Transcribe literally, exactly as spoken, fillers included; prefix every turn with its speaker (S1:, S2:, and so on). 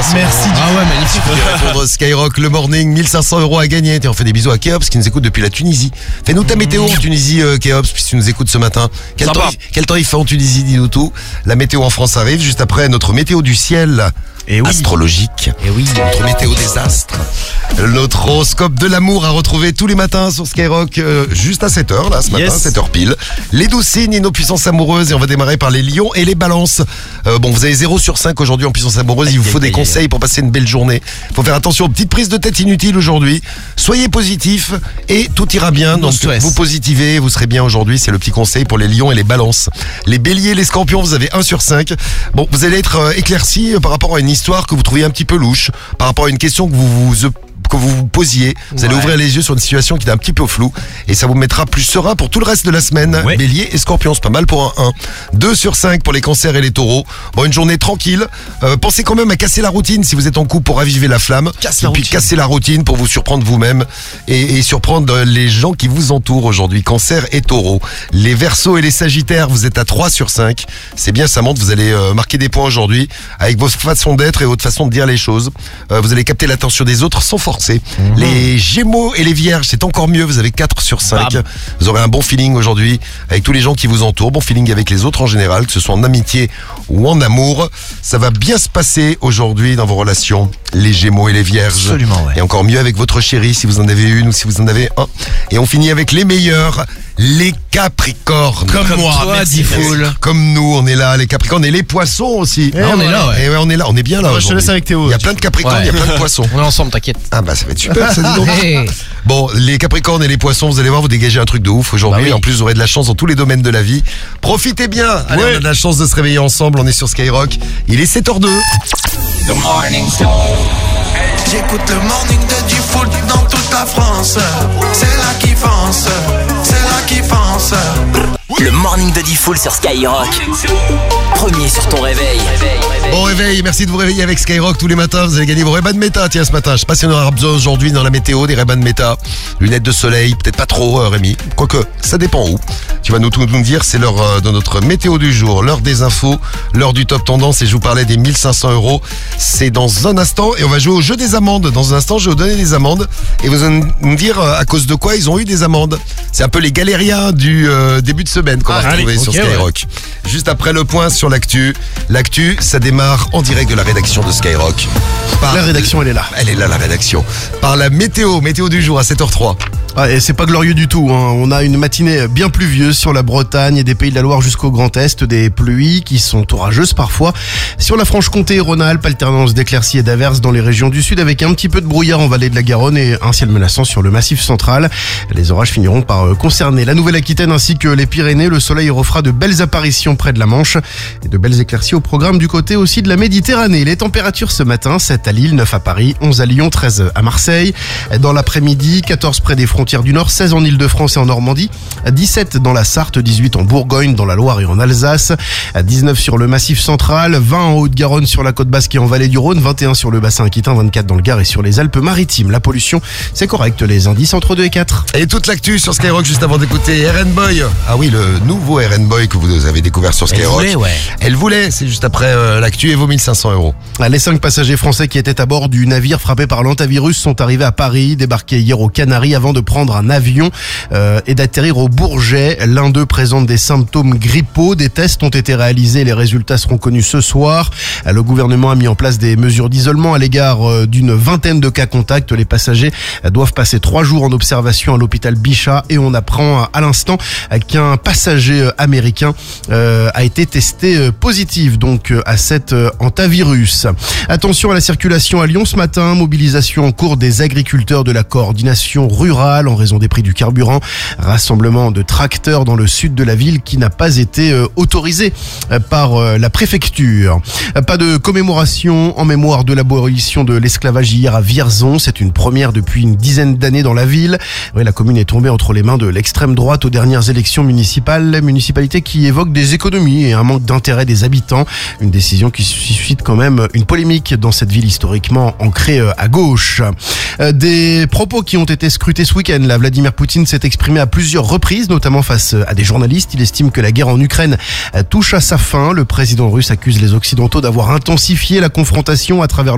S1: cinq cents
S2: Merci.
S1: euros.
S2: Ah ouais, magnifique.
S1: Pour répondre Skyrock, le morning, mille cinq cents euros à gagner. Tiens, on fait des bisous à Kéops qui nous écoute depuis la Tunisie. Fais-nous ta météo en Tunisie, euh, Kéops, puisque tu nous écoutes ce matin. Quel
S2: Sympa.
S1: temps, il, quel temps il fait en Tunisie, dis-nous tout. La météo en France arrive juste après notre météo du ciel.
S2: Et oui.
S1: Astrologique.
S2: Et oui.
S1: Notre météo des astres. Notre horoscope de l'amour à retrouver tous les matins sur Skyrock, euh, juste à sept heures, là, ce matin,
S2: Yes.
S1: sept heures pile. Les douze signes et nos puissances amoureuses. Et on va démarrer par les lions et les balances. Euh, bon, vous avez zéro sur cinq aujourd'hui en puissance amoureuse. Il vous faut des conseils pour passer une belle journée. Faut faire attention aux petites prises de tête inutiles aujourd'hui. Soyez positifs et tout ira bien.
S2: Non
S1: Donc,
S2: stress.
S1: vous positivez, vous serez bien aujourd'hui. C'est le petit conseil pour les lions et les balances. Les béliers, les scorpions, vous avez un sur cinq. Bon, vous allez être euh, éclaircis par rapport à une histoire que vous trouviez un petit peu louche, par rapport à une question que vous vous que vous vous posiez. Vous allez
S2: Ouais.
S1: ouvrir les yeux sur une situation qui est un petit peu floue et ça vous mettra plus serein pour tout le reste de la semaine.
S2: Ouais.
S1: Bélier et scorpion, c'est pas mal pour un un. deux sur cinq pour les cancers et les taureaux. Bon, une journée tranquille. Euh, pensez quand même à casser la routine si vous êtes en couple pour raviver la flamme.
S2: Casse
S1: et
S2: la
S1: puis
S2: routine.
S1: casser la routine pour vous surprendre vous-même et, et surprendre les gens qui vous entourent aujourd'hui. Cancer et taureau. Les verseaux et les sagittaires, vous êtes à trois sur cinq. C'est bien, ça monte. Vous allez euh, marquer des points aujourd'hui avec votre façon d'être et votre façon de dire les choses. Euh, vous allez capter l'attention des autres sans forcer. Les Gémeaux et les Vierges, c'est encore mieux. Vous avez quatre sur cinq.
S2: Bam.
S1: Vous aurez un bon feeling aujourd'hui avec tous les gens qui vous entourent. Bon feeling avec les autres en général, que ce soit en amitié ou en amour. Ça va bien se passer aujourd'hui dans vos relations, les Gémeaux et les Vierges.
S2: Absolument, ouais.
S1: Et encore mieux avec votre chérie si vous en avez une ou si vous en avez un. Et on finit avec les meilleurs, les Capricornes.
S2: Comme, moi,
S3: toi,
S2: merci,
S3: Diffoul.
S2: merci.
S1: Comme nous, on est là, les Capricornes et les Poissons aussi.
S2: Eh, on est là, ouais.
S1: Et ouais, on est là, on est bien là.
S2: Moi, je te
S1: aujourd'hui.
S2: laisse avec Théo.
S1: Il y a plein de Capricornes,
S2: Ouais.
S1: il y a plein de Poissons.
S3: On est ensemble, t'inquiète.
S1: Ah bah ça va être super, ça dit donc.
S3: Hey.
S1: Bon, les Capricornes et les Poissons, vous allez voir, vous dégagez un truc de ouf aujourd'hui.
S3: Bah oui.
S1: En plus, vous aurez de la chance dans tous les domaines de la vie. Profitez bien. Allez,
S2: Ouais.
S1: on a de la chance de se réveiller ensemble. On est sur Skyrock. Il est sept heures deux.
S4: J'écoute le morning de Diffoul dans toute la France. C'est là qui fonce, c'est là qui fonce.
S5: Le morning de Diffoul sur Skyrock. Premier sur ton réveil.
S1: Bon réveil, merci de vous réveiller avec Skyrock tous les matins. Vous allez gagner vos Ray-Ban Meta, tiens, ce matin. Je sais pas si on aura besoin aujourd'hui dans la météo des Ray-Ban Meta. Lunettes de soleil, peut-être pas trop, euh, Rémi. Quoique, ça dépend où. Tu vas nous tout nous dire, c'est l'heure euh, de notre météo du jour, l'heure des infos, l'heure du top tendance. Et je vous parlais des mille cinq cents euros. C'est dans un instant. Et on va jouer au jeu des amendes. Dans un instant, je vais vous donner des amendes. Et vous allez me dire euh, à cause de quoi ils ont eu des amendes. C'est un peu les galériens du euh, début de semaine qu'on va
S2: Ah,
S1: retrouver
S2: allez,
S1: sur
S2: ok,
S1: Skyrock. Juste après le point sur l'actu. L'actu, ça démarre en direct de la rédaction de Skyrock. Par-
S2: La rédaction, elle est là.
S1: Elle est là, la rédaction. Par la météo, météo du jour à sept heures trois.
S2: Ah, et c'est pas glorieux du tout, hein. On a une matinée bien pluvieuse sur la Bretagne et des Pays de la Loire jusqu'au Grand Est, des pluies qui sont orageuses parfois. Sur la Franche-Comté et Rhône-Alpes, alternance d'éclaircies et d'averses dans les régions du sud avec un petit peu de brouillard en vallée de la Garonne et un ciel menaçant sur le massif central. Les orages finiront par euh, concerner la Nouvelle-Aquitaine ainsi que les Pyrénées. Le soleil refera de belles apparitions près de la Manche et de belles éclaircies au programme du côté aussi de la Méditerranée. Les températures ce matin, sept à Lille, neuf à Paris, onze à Lyon, treize à Marseille. Dans l'après-midi, quatorze près des frontières du Nord, seize en Ile-de-France et en Normandie, dix-sept dans la Sarthe, dix-huit en Bourgogne, dans la Loire et en Alsace, dix-neuf sur le Massif central, vingt en Haute-Garonne sur la côte basque et en vallée du Rhône, vingt et un sur le bassin aquitain, vingt-quatre dans le Gard et sur les Alpes-Maritimes. La pollution, c'est correct, les indices entre deux et quatre.
S1: Et toute l'actu sur Skyrock juste avant d'écouter R and Boy. Ah oui, le nouveau R and Boy que vous avez découvert sur Skyrock.
S3: voulait, ouais.
S1: Elle voulait, c'est juste après euh, l'actu et vos mille cinq cents euros.
S2: Les cinq passagers français qui étaient à bord du navire frappé par l'antavirus sont arrivés à Paris, débarqués hier aux Canaries avant de prendre un avion euh, et d'atterrir au Bourget. L'un d'eux présente des symptômes grippaux. Des tests ont été réalisés. Les résultats seront connus ce soir. Le gouvernement a mis en place des mesures d'isolement à l'égard euh, d'une vingtaine de cas contacts. Les passagers doivent passer trois jours en observation à l'hôpital Bichat et on apprend à l'instant qu'un passager américain euh, a été testé euh, positif donc euh, à cet euh, antavirus. Attention à la circulation à Lyon ce matin, mobilisation en cours des agriculteurs de la coordination rurale en raison des prix du carburant, rassemblement de tracteurs dans le sud de la ville qui n'a pas été euh, autorisé euh, par euh, la préfecture. Euh, Pas de commémoration en mémoire de l'abolition de l'esclavage hier à Vierzon, c'est une première depuis une dizaine d'années dans la ville. Oui, la commune est tombée entre les mains de l'extrême droite aux dernières élections municipales, municipalité qui évoque des économies et un manque d'intérêt des habitants, une décision qui suscite quand même une polémique dans cette ville historiquement ancrée euh, à gauche. Euh, Des propos qui ont été scrutés ce week-end. Là, Vladimir Poutine s'est exprimé à plusieurs reprises, notamment face à des journalistes. Il estime que la guerre en Ukraine touche à sa fin. Le président russe accuse les Occidentaux d'avoir intensifié la confrontation à travers